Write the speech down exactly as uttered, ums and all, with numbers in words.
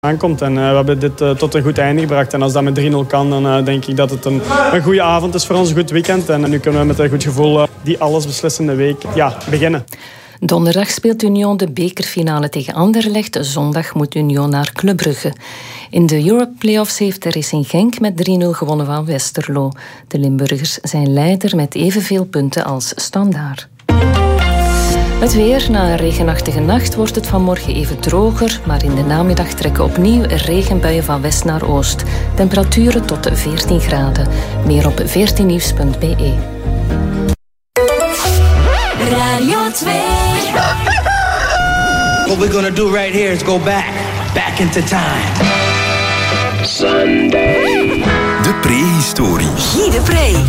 aankomt. En uh, we hebben dit uh, tot een goed einde gebracht. En als dat met drie nul kan, dan uh, denk ik dat het een, een goede avond is voor ons, een goed weekend. En nu kunnen we met een goed gevoel uh, die allesbeslissende week ja, beginnen. Donderdag speelt Union de bekerfinale tegen Anderlecht. Zondag moet Union naar Club Brugge. In de Europe Playoffs heeft de Racing Genk met drie nul gewonnen van Westerlo. De Limburgers zijn leider met evenveel punten als Standaard. Het weer. Na een regenachtige nacht wordt het vanmorgen even droger, maar in de namiddag trekken opnieuw regenbuien van west naar oost. Temperaturen tot veertien graden. Meer op veertien nieuws punt b e. Radio twee. What we're gonna do right here is go back, back into time. Sunday. De prehistorie. Guy de Pre.